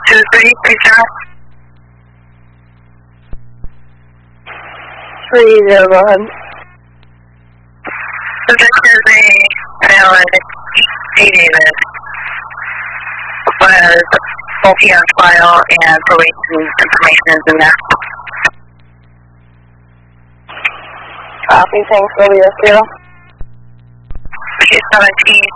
23, reach out. 301. This is a valid David was bulky on file and police information is in there. Copy, thanks, Romeo 0. 17